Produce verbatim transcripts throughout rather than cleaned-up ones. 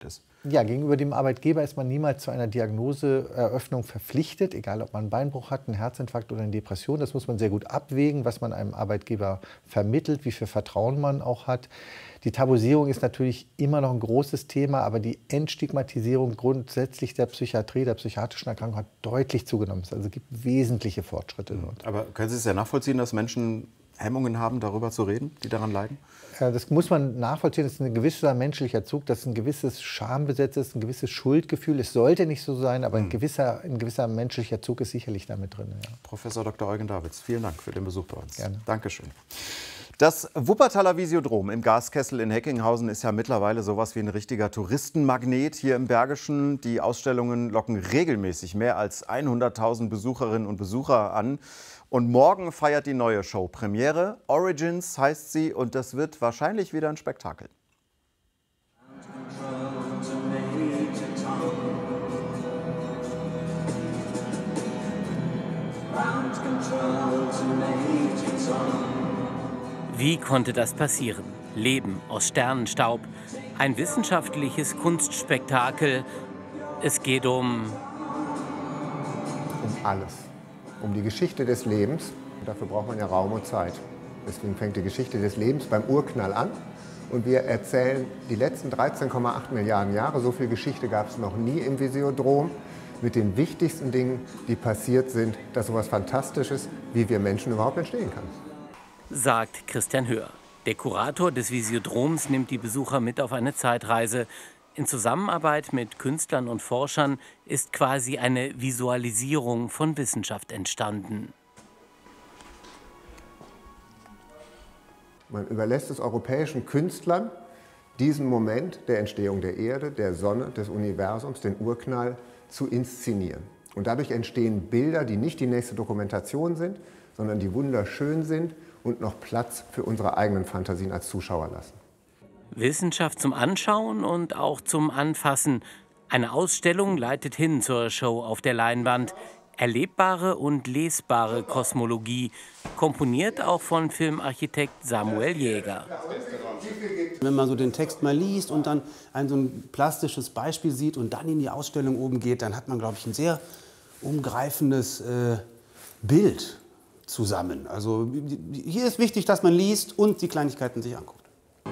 ist. Ja, gegenüber dem Arbeitgeber ist man niemals zu einer Diagnoseeröffnung verpflichtet, egal ob man einen Beinbruch hat, einen Herzinfarkt oder eine Depression. Das muss man sehr gut abwägen, was man einem Arbeitgeber vermittelt, wie viel Vertrauen man auch hat. Die Tabuisierung ist natürlich immer noch ein großes Thema, aber die Entstigmatisierung grundsätzlich der Psychiatrie, der psychiatrischen Erkrankung hat deutlich zugenommen. Also es gibt wesentliche Fortschritte dort. Aber können Sie es ja nachvollziehen, dass Menschen Hemmungen haben, darüber zu reden, die daran leiden? Das muss man nachvollziehen. Das ist ein gewisser menschlicher Zug, das ist ein gewisses Schambesetz ist, ein gewisses Schuldgefühl. Es sollte nicht so sein, aber ein gewisser, ein gewisser menschlicher Zug ist sicherlich damit drin. Ja. Professor Doktor Eugen Davids, vielen Dank für den Besuch bei uns. Gerne. Dankeschön. Das Wuppertaler Visiodrom im Gaskessel in Heckinghausen ist ja mittlerweile sowas wie ein richtiger Touristenmagnet hier im Bergischen. Die Ausstellungen locken regelmäßig mehr als hunderttausend Besucherinnen und Besucher an. Und morgen feiert die neue Show Premiere. Origins heißt sie und das wird wahrscheinlich wieder ein Spektakel. Wie konnte das passieren? Leben aus Sternenstaub, ein wissenschaftliches Kunstspektakel. Es geht um... Um alles. Um die Geschichte des Lebens. Und dafür braucht man ja Raum und Zeit. Deswegen fängt die Geschichte des Lebens beim Urknall an. Und wir erzählen die letzten dreizehn Komma acht Milliarden Jahre. So viel Geschichte gab es noch nie im Visiodrom. Mit den wichtigsten Dingen, die passiert sind, dass so etwas Fantastisches, wie wir Menschen überhaupt entstehen kann. Sagt Christian Höhr. Der Kurator des Visiodroms nimmt die Besucher mit auf eine Zeitreise. In Zusammenarbeit mit Künstlern und Forschern ist quasi eine Visualisierung von Wissenschaft entstanden. Man überlässt es europäischen Künstlern, diesen Moment der Entstehung der Erde, der Sonne, des Universums, den Urknall, zu inszenieren. Und dadurch entstehen Bilder, die nicht die nächste Dokumentation sind, sondern die wunderschön sind und noch Platz für unsere eigenen Fantasien als Zuschauer lassen. Wissenschaft zum Anschauen und auch zum Anfassen. Eine Ausstellung leitet hin zur Show auf der Leinwand. Erlebbare und lesbare Kosmologie, komponiert auch von Filmarchitekt Samuel Jäger. Wenn man so den Text mal liest und dann ein so ein plastisches Beispiel sieht und dann in die Ausstellung oben geht, dann hat man, glaube ich, ein sehr umgreifendes äh, Bild zusammen. Also hier ist wichtig, dass man liest und die Kleinigkeiten sich anguckt.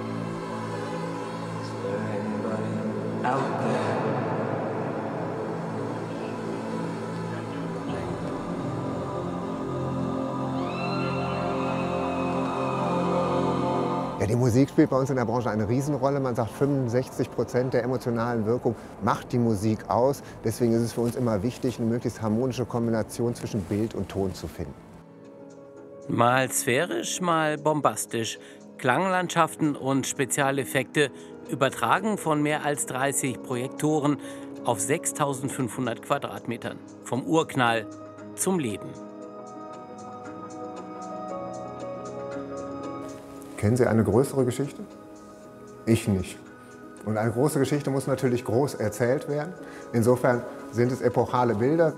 Ja, die Musik spielt bei uns in der Branche eine Riesenrolle. Man sagt, fünfundsechzig Prozent der emotionalen Wirkung macht die Musik aus. Deswegen ist es für uns immer wichtig, eine möglichst harmonische Kombination zwischen Bild und Ton zu finden. Mal sphärisch, mal bombastisch. Klanglandschaften und Spezialeffekte übertragen von mehr als dreißig Projektoren auf sechstausendfünfhundert Quadratmetern. Vom Urknall zum Leben. Kennen Sie eine größere Geschichte? Ich nicht. Und eine große Geschichte muss natürlich groß erzählt werden. Insofern sind es epochale Bilder.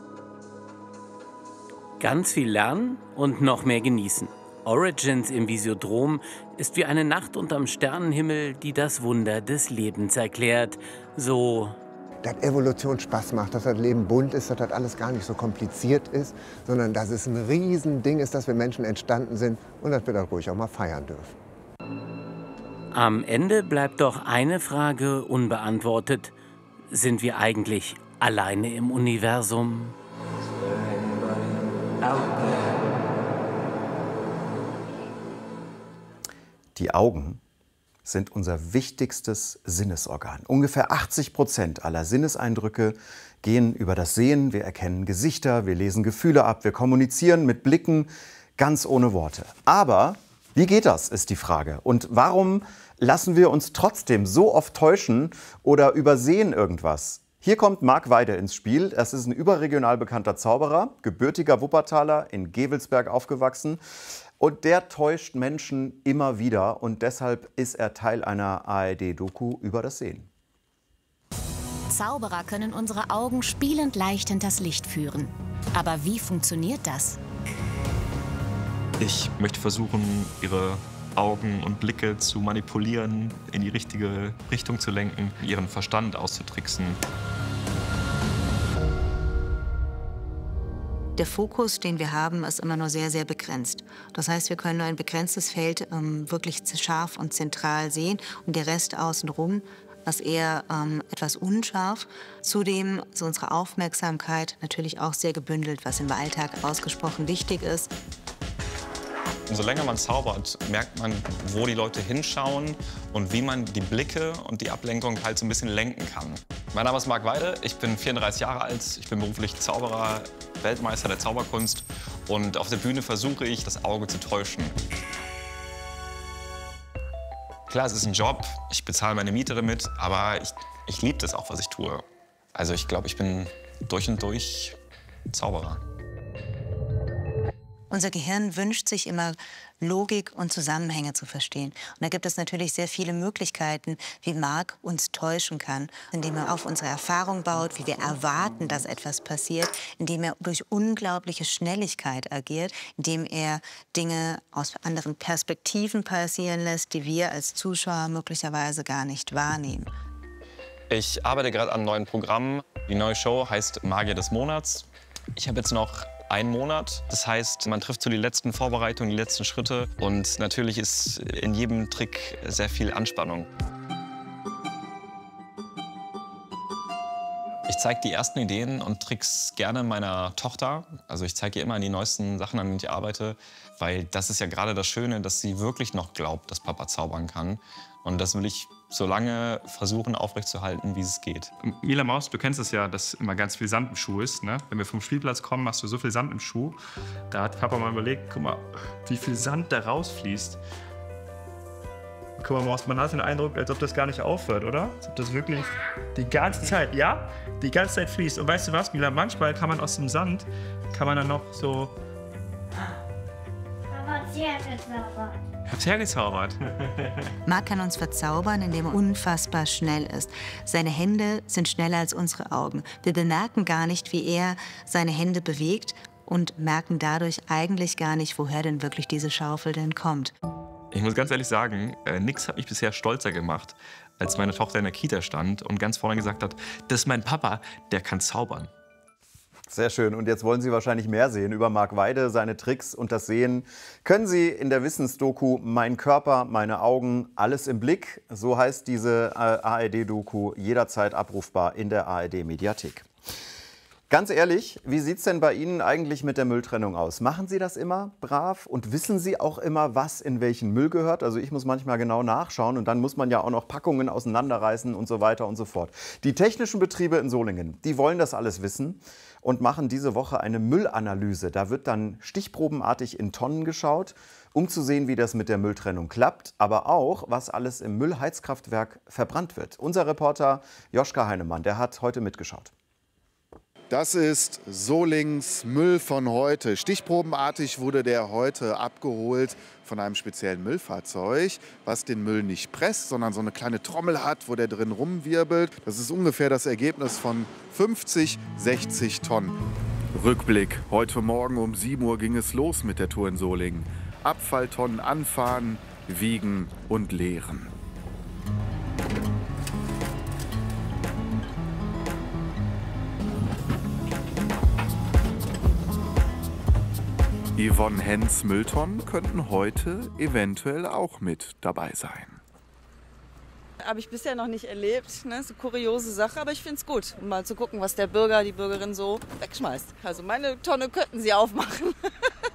Ganz viel lernen und noch mehr genießen. Origins im Visiodrom ist wie eine Nacht unterm Sternenhimmel, die das Wunder des Lebens erklärt. So... Dass Evolution Spaß macht, dass das Leben bunt ist, dass das alles gar nicht so kompliziert ist, sondern dass es ein Riesending ist, dass wir Menschen entstanden sind und dass wir das ruhig auch mal feiern dürfen. Am Ende bleibt doch eine Frage unbeantwortet. Sind wir eigentlich alleine im Universum? Die Augen sind unser wichtigstes Sinnesorgan. Ungefähr achtzig Prozent aller Sinneseindrücke gehen über das Sehen. Wir erkennen Gesichter, wir lesen Gefühle ab, wir kommunizieren mit Blicken, ganz ohne Worte. Aber wie geht das, ist die Frage. Und warum lassen wir uns trotzdem so oft täuschen oder übersehen irgendwas? Hier kommt Marc Weide ins Spiel. Das ist ein überregional bekannter Zauberer, gebürtiger Wuppertaler, in Gevelsberg aufgewachsen. Und der täuscht Menschen immer wieder. Und deshalb ist er Teil einer A R D-Doku über das Sehen. Zauberer können unsere Augen spielend leicht hinters Licht führen. Aber wie funktioniert das? Ich möchte versuchen, Ihre Augen und Blicke zu manipulieren, in die richtige Richtung zu lenken, ihren Verstand auszutricksen. Der Fokus, den wir haben, ist immer nur sehr, sehr begrenzt. Das heißt, wir können nur ein begrenztes Feld ähm, wirklich scharf und zentral sehen und der Rest außenrum ist eher ähm, etwas unscharf. Zudem ist unsere Aufmerksamkeit natürlich auch sehr gebündelt, was im Alltag ausgesprochen wichtig ist. Umso länger man zaubert, merkt man, wo die Leute hinschauen und wie man die Blicke und die Ablenkung halt so ein bisschen lenken kann. Mein Name ist Marc Weide, ich bin vierunddreißig Jahre alt, ich bin beruflich Zauberer, Weltmeister der Zauberkunst und auf der Bühne versuche ich, das Auge zu täuschen. Klar, es ist ein Job, ich bezahle meine Miete damit, aber ich, ich liebe das auch, was ich tue. Also ich glaube, ich bin durch und durch Zauberer. Unser Gehirn wünscht sich immer, Logik und Zusammenhänge zu verstehen. Und da gibt es natürlich sehr viele Möglichkeiten, wie Marc uns täuschen kann, indem er auf unsere Erfahrung baut, wie wir erwarten, dass etwas passiert, indem er durch unglaubliche Schnelligkeit agiert, indem er Dinge aus anderen Perspektiven passieren lässt, die wir als Zuschauer möglicherweise gar nicht wahrnehmen. Ich arbeite gerade an einem neuen Programm. Die neue Show heißt Magier des Monats. Ich habe jetzt noch einen Monat. Das heißt, man trifft so die letzten Vorbereitungen, die letzten Schritte. Und natürlich ist in jedem Trick sehr viel Anspannung. Ich zeige die ersten Ideen und Tricks gerne meiner Tochter. Also ich zeige ihr immer die neuesten Sachen, an denen ich arbeite. Weil das ist ja gerade das Schöne, dass sie wirklich noch glaubt, dass Papa zaubern kann. Und das will ich so lange versuchen aufrechtzuerhalten, wie es geht. Mila Maus, du kennst es ja, dass immer ganz viel Sand im Schuh ist. Ne? Wenn wir vom Spielplatz kommen, hast du so viel Sand im Schuh. Da hat Papa mal überlegt, guck mal, wie viel Sand da rausfließt. Guck mal, Maus, man hat den Eindruck, als ob das gar nicht aufhört, oder? Als ob das wirklich die ganze Zeit, ja, die ganze Zeit fließt. Und weißt du was, Mila, manchmal kann man aus dem Sand, kann man dann noch so... Aber sehr gezaubert. Ich hab's hergezaubert. Marc kann uns verzaubern, indem er unfassbar schnell ist. Seine Hände sind schneller als unsere Augen. Wir bemerken gar nicht, wie er seine Hände bewegt und merken dadurch eigentlich gar nicht, woher denn wirklich diese Schaufel denn kommt. Ich muss ganz ehrlich sagen, äh, nichts hat mich bisher stolzer gemacht, als meine Tochter in der Kita stand und ganz vorne gesagt hat, das ist mein Papa, der kann zaubern. Sehr schön. Und jetzt wollen Sie wahrscheinlich mehr sehen über Marc Weide, seine Tricks. Und das Sehen können Sie in der Wissensdoku Mein Körper, meine Augen, alles im Blick. So heißt diese A R D-Doku, jederzeit abrufbar in der A R D-Mediathek. Ganz ehrlich, wie sieht es denn bei Ihnen eigentlich mit der Mülltrennung aus? Machen Sie das immer brav und wissen Sie auch immer, was in welchen Müll gehört? Also ich muss manchmal genau nachschauen und dann muss man ja auch noch Packungen auseinanderreißen und so weiter und so fort. Die technischen Betriebe in Solingen, die wollen das alles wissen und machen diese Woche eine Müllanalyse. Da wird dann stichprobenartig in Tonnen geschaut, um zu sehen, wie das mit der Mülltrennung klappt, aber auch, was alles im Müllheizkraftwerk verbrannt wird. Unser Reporter Joschka Heinemann, der hat heute mitgeschaut. Das ist Solings Müll von heute. Stichprobenartig wurde der heute abgeholt von einem speziellen Müllfahrzeug, was den Müll nicht presst, sondern so eine kleine Trommel hat, wo der drin rumwirbelt. Das ist ungefähr das Ergebnis von fünfzig, sechzig Tonnen. Rückblick. Heute Morgen um sieben Uhr ging es los mit der Tour in Solingen. Abfalltonnen anfahren, wiegen und leeren. Yvonne Hens Mülltonnen könnten heute eventuell auch mit dabei sein. Habe ich bisher noch nicht erlebt, ne? So eine kuriose Sache, aber ich finde es gut, um mal zu gucken, was der Bürger, die Bürgerin so wegschmeißt. Also meine Tonne könnten sie aufmachen.